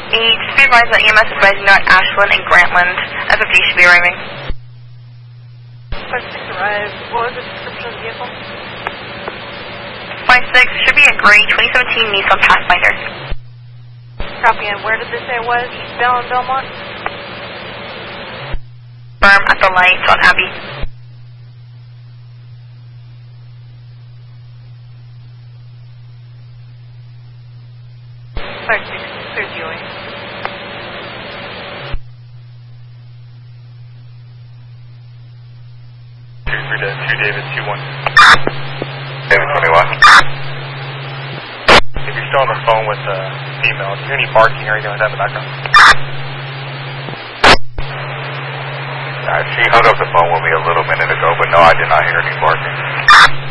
Just be advised that EMS is advising you at Ashland and Grantland. FFD should be arriving. 5-6 arrived. What was the description of the vehicle? 5-6 should be a gray 2017 Nissan Pathfinder. Copy, and where did they say it was? Eastbound Belmont? Firm at the lights on Abbey. Clear GOA. Two David 2-1. David 21. If you're still on the phone with the female, do you hear any barking or anything like that in the background? She hung up the phone with me a little minute ago, but no, I did not hear any barking.